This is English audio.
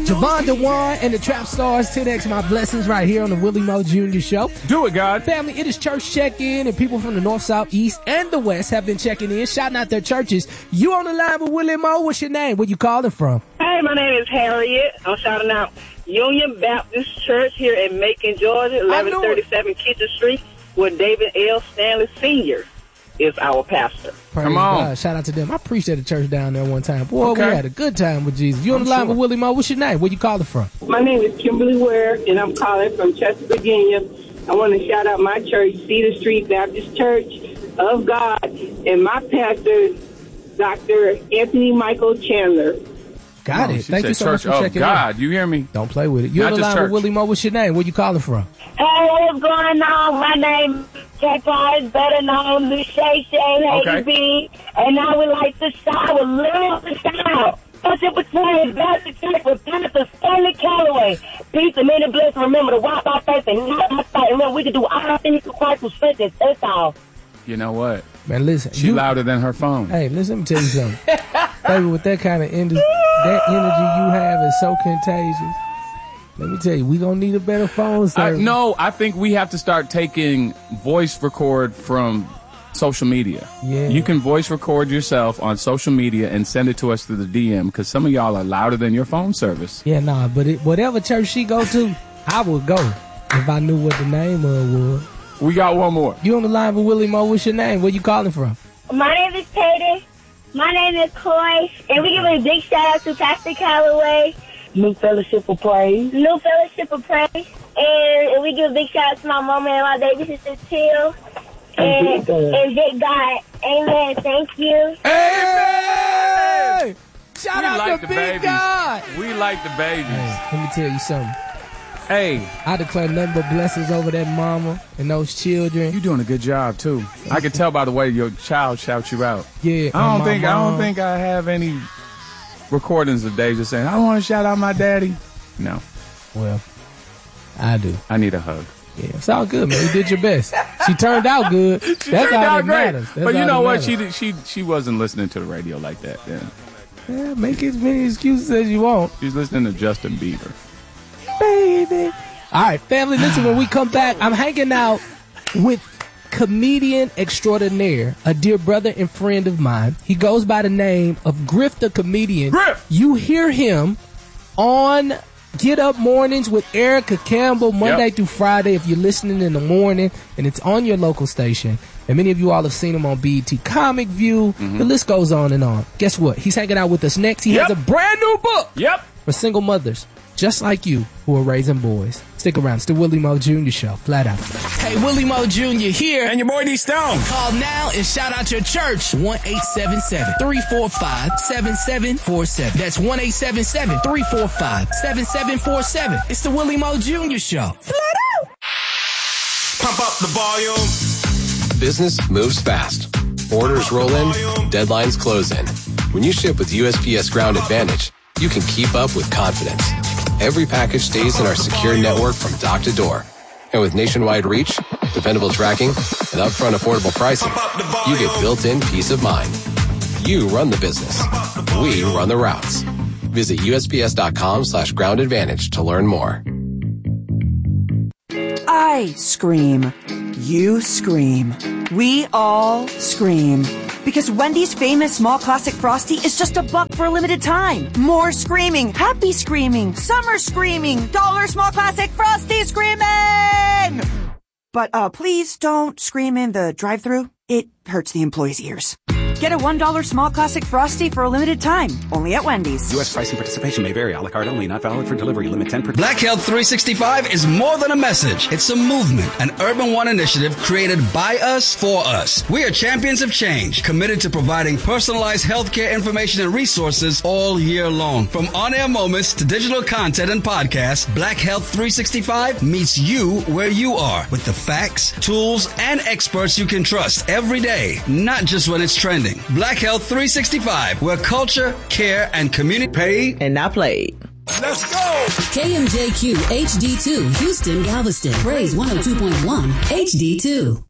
Javon DeJuan and the Trap Stars, 10X My Blessings, right here on the Willie Mo Jr. Show. Do it, God. Family, it is church check-in, and people from the north, south, east, and the west have been checking in, shouting out their churches. You on the line with Willie Mo. What's your name? Where you calling from? Hey, my name is Harriet. I'm shouting out Union Baptist Church here in Macon, Georgia, 1137 Kitchen Street, where David L. Stanley Sr. is our pastor. Praise Come on. God. Shout out to them. I preached at a church down there one time. Boy, we had a good time with Jesus. You on the line with Willie Mo. What's your name? Where you calling from? My name is Kimberly Ware, and I'm calling from Chester, Virginia. I want to shout out my church, Cedar Street Baptist Church of God, and my pastor, Dr. Anthony Michael Chandler. Got it. Thank you so much for checking in. God, you hear me? Don't play with it. You're on the line with Willie Mo. What's your name? Where you calling from? Hey, what's going on? My name is Jack, better known as Shay Shay, Hazy, and I would like to shout a little shout. Fellowship between Baptist Church with Pastor Stanley Calloway. Peace and many blessings. Remember to walk by faith and not by sight. Remember, we can do all things through Christ who strengthens us all. You know what? Man, listen. She louder than her phone. Hey, listen, let me tell you something. Baby, with that kind of energy you have is so contagious. Let me tell you, we gonna need a better phone service. No, I think we have to start taking voice record from social media. Yeah. You can voice record yourself on social media and send it to us through the DM, because some of y'all are louder than your phone service. Yeah, nah, but whatever church she go to, I would go if I knew what the name of was. We got one more. You on the line with Willie Mo. What's your name? Where you calling from? My name is Tater. My name is Coy. And we give a big shout out to Pastor Calloway. New Fellowship of Praise. New Fellowship of Praise. And we give a big shout out to my mama and my baby sister, Till. And big God. Amen. Thank you. Hey! Shout out like to the Big babies. God. We like the babies. Hey, let me tell you something. Hey, I declare nothing but blessings over that mama and those children. you doing a good job too. I can tell by the way your child shouts you out. Yeah, I don't think I have any recordings of Deja saying, I want to shout out my daddy. No. Well, I do. I need a hug. Yeah, it's all good, man. You did your best. She turned out good. That's Turned all out that great. matters. That's But you all know that what? matters. She wasn't listening to the radio like that then. Yeah, make as many excuses as you want. She's listening to Justin Bieber. Baby. All right, family, listen, when we come back, I'm hanging out with comedian extraordinaire, a dear brother and friend of mine. He goes by the name of Griff the Comedian. Griff! You hear him on Get Up Mornings with Erica Campbell Monday through Friday if you're listening in the morning, and it's on your local station. And many of you all have seen him on BET Comic View. The list goes on and on. Guess what? He's hanging out with us next. He has a brand new book for single mothers just like you who are raising boys. Stick around. It's the Willie Mo Jr. Show. Flat out. Hey, Willie Mo Jr. here. And your boy D Stone. Call now and shout out your church. 1-877-345-7747. That's 1-877-345-7747. It's the Willie Mo Jr. Show. Flat out. Pump up the volume. Business moves fast. Orders roll in, deadlines close in. When you ship with USPS Ground Advantage, you can keep up with confidence. Every package stays in our secure network from dock to door. And with nationwide reach, dependable tracking, and upfront affordable pricing, you get built-in peace of mind. You run the business. We run the routes. Visit USPS.com/Ground Advantage to learn more. I scream. You scream. We all scream. Because Wendy's famous small classic Frosty is just $1 for a limited time. More screaming, happy screaming, summer screaming, dollar small classic Frosty screaming! But please don't scream in the drive-thru. It hurts the employees' ears. Get a $1 small classic Frosty for a limited time. Only at Wendy's. U.S. pricing participation may vary. A la carte only. Not valid for delivery. Limit 10%. Black Health 365 is more than a message. It's a movement, an Urban One initiative created by us for us. We are champions of change, committed to providing personalized healthcare information and resources all year long. From on-air moments to digital content and podcasts, Black Health 365 meets you where you are with the facts, tools, and experts you can trust every day, not just when it's trending. Black Health 365, where culture, care, and community paid and not played. Let's go! KMJQ HD2, Houston, Galveston. Praise 102.1 HD2.